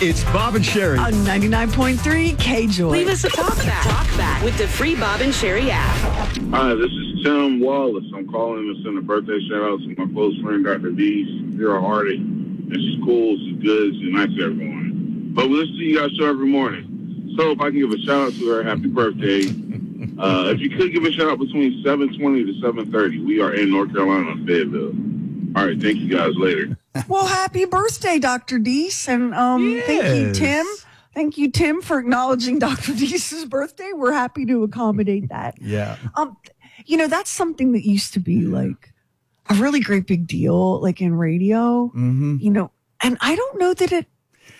It's Bob and Sherry. On 99.3 K-Joy. Leave us a talk back with the free Bob and Sherry app. Hi, this is Tim Wallace. I'm calling to send a birthday shout-out to my close friend, Dr. Dees. Vera Hardy. And she's cool, she's good, she's nice to everyone. But we listen to you guys' show every morning. So if I can give a shout-out to her, happy birthday. If you could give a shout-out between 7:20 to 7:30. We are in North Carolina, Fayetteville. All right, thank you guys. Later. Well, happy birthday, Dr. Dees. And thank you, Tim. Thank you, Tim, for acknowledging Dr. Dees' birthday. We're happy to accommodate that. Yeah. That's something that used to be like a really great big deal, like in radio, and I don't know that it.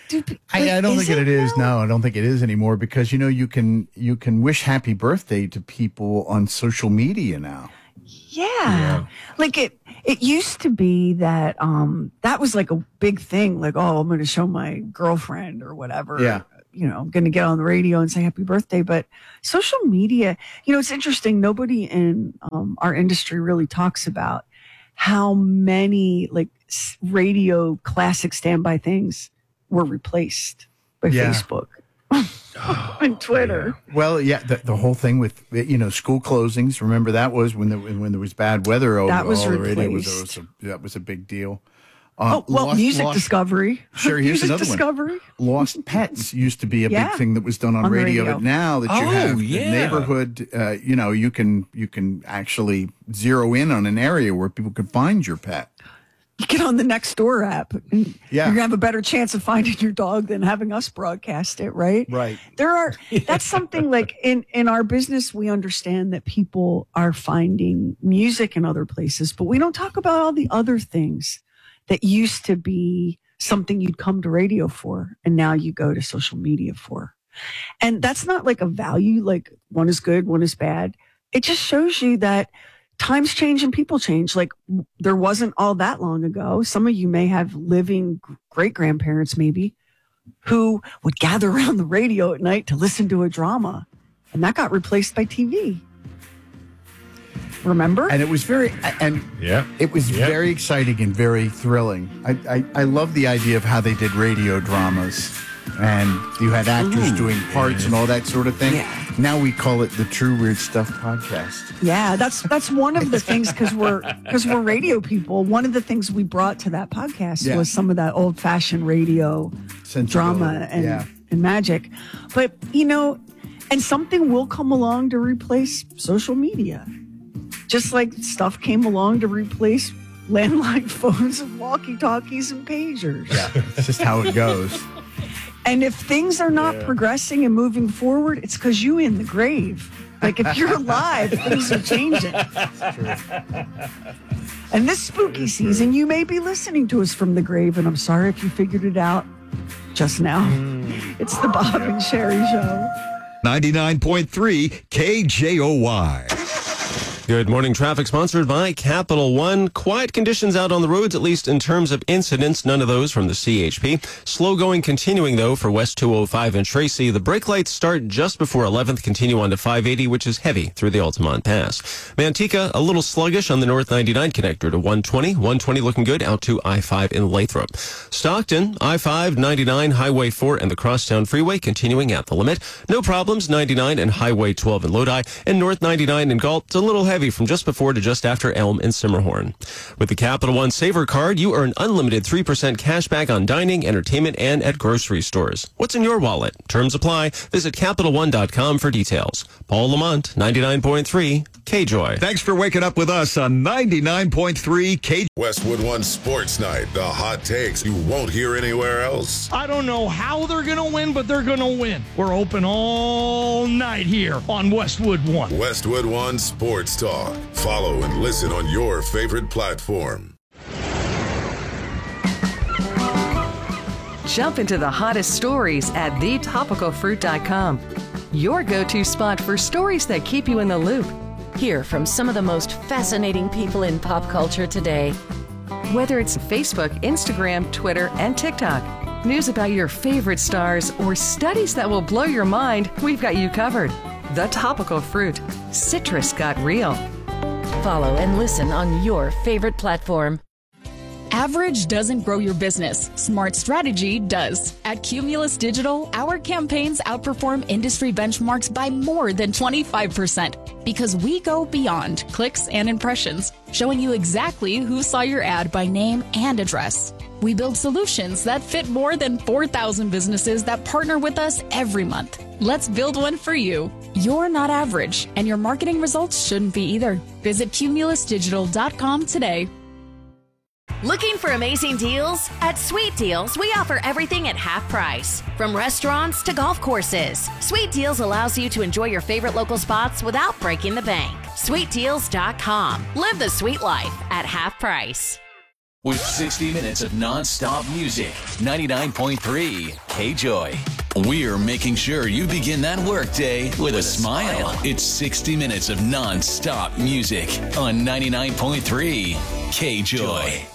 I don't think it is. No, I don't think it is anymore because, you can wish happy birthday to people on social media now. Yeah. Like it used to be that that was like a big thing. Like, oh, I'm going to show my girlfriend or whatever. Yeah. I'm going to get on the radio and say happy birthday. But social media, it's interesting. Nobody in our industry really talks about how many like radio classic standby things were replaced by Facebook and Twitter. Yeah. Well, the whole thing with school closings. Remember that was when there was bad weather. That was replaced. That was a big deal. Music discovery. Sure, here's music another discovery. one. Lost Pets used to be a big thing that was done on radio, but now that you have the neighborhood, you can actually zero in on an area where people can find your pet. You get on the Nextdoor app. And yeah. You're going to have a better chance of finding your dog than having us broadcast it, right? Right. That's something like in our business, we understand that people are finding music in other places, but we don't talk about all the other things that used to be something you'd come to radio for, and now you go to social media for. And that's not like a value, like one is good, one is bad. It just shows you that times change and people change. Like there wasn't all that long ago. Some of you may have living great-grandparents maybe who would gather around the radio at night to listen to a drama. And that got replaced by TV. Remember? And it was very exciting and very thrilling. I love the idea of how they did radio dramas. And you had actors doing parts and all that sort of thing. Yeah. Now we call it the True Weird Stuff podcast. Yeah, that's one of the things because we're radio people. One of the things we brought to that podcast was some of that old fashioned radio drama and magic. But and something will come along to replace social media, just like stuff came along to replace landline phones and walkie-talkies and pagers. Yeah, it's just how it goes. And if things are not progressing and moving forward, it's because you in the grave. Like if you're alive, things are changing. That's true. And this spooky season, you may be listening to us from the grave, and I'm sorry if you figured it out just now. It's the Bob and Sherry Show. 99.3 KJOY. Good morning. Traffic sponsored by Capital One. Quiet conditions out on the roads, at least in terms of incidents. None of those from the CHP. Slow going continuing, though, for West 205 and Tracy. The brake lights start just before 11th, continue on to 580, which is heavy through the Altamont Pass. Manteca, a little sluggish on the North 99 connector to 120. 120 looking good out to I-5 in Lathrop. Stockton, I-5, 99, Highway 4, and the Crosstown Freeway continuing at the limit. No problems, 99 and Highway 12 in Lodi. And North 99 in Galt, a little heavy from just before to just after Elm and Simmerhorn. With the Capital One Saver Card, you earn unlimited 3% cash back on dining, entertainment, and at grocery stores. What's in your wallet? Terms apply. Visit CapitalOne.com for details. Paul Lamont, 99.3 KJOY. Thanks for waking up with us on 99.3 KJOY. Westwood One Sports Night. The hot takes you won't hear anywhere else. I don't know how they're going to win, but they're going to win. We're open all night here on Westwood One. Westwood One Sports Talk. Follow and listen on your favorite platform. Jump into the hottest stories at thetopicalfruit.com. Your go-to spot for stories that keep you in the loop. Hear from some of the most fascinating people in pop culture today. Whether it's Facebook, Instagram, Twitter, and TikTok, news about your favorite stars, or studies that will blow your mind, we've got you covered. The Topical Fruit. Citrus got real. Follow and listen on your favorite platform. Average doesn't grow your business. Smart strategy does. At Cumulus Digital, our campaigns outperform industry benchmarks by more than 25% because we go beyond clicks and impressions, showing you exactly who saw your ad by name and address. We build solutions that fit more than 4,000 businesses that partner with us every month. Let's build one for you. You're not average, and your marketing results shouldn't be either. Visit cumulusdigital.com today. Looking for amazing deals? At Sweet Deals, we offer everything at half price. From restaurants to golf courses, Sweet Deals allows you to enjoy your favorite local spots without breaking the bank. SweetDeals.com. Live the sweet life at half price. With 60 minutes of non-stop music, 99.3 K-Joy. We're making sure you begin that workday with a smile. It's 60 minutes of non-stop music on 99.3 K-Joy.